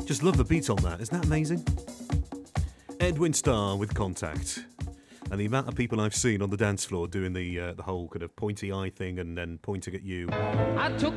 Just love the beat on that. Isn't that amazing? Edwin Starr with Contact. And the amount of people I've seen on the dance floor doing the whole kind of pointy eye thing and then pointing at you. I took